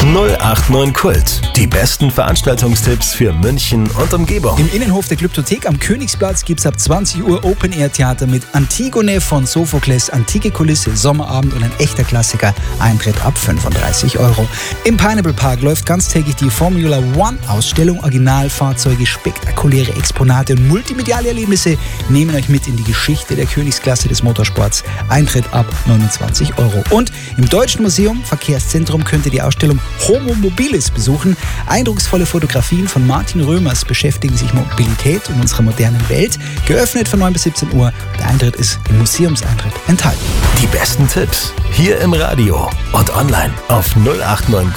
089 Kult. Die besten Veranstaltungstipps für München und Umgebung. Im Innenhof der Glyptothek am Königsplatz gibt es ab 20 Uhr Open-Air-Theater mit Antigone von Sophokles, antike Kulisse, Sommerabend und ein echter Klassiker. Eintritt ab 35 €. Im Pineapple Park läuft ganztägig die Formula One-Ausstellung. Originalfahrzeuge, spektakuläre Exponate und multimediale Erlebnisse nehmen euch mit in die Geschichte der Königsklasse des Motorsports. Eintritt ab 29 €. Und im Deutschen Museum Verkehrszentrum könnt ihr die Ausstellung Homo Mobilis besuchen. Eindrucksvolle Fotografien von Martin Römers beschäftigen sich Mobilität in unserer modernen Welt. Geöffnet von 9 bis 17 Uhr. Der Eintritt ist im Museumseintritt enthalten. Die besten Tipps hier im Radio und online auf 089kult.at.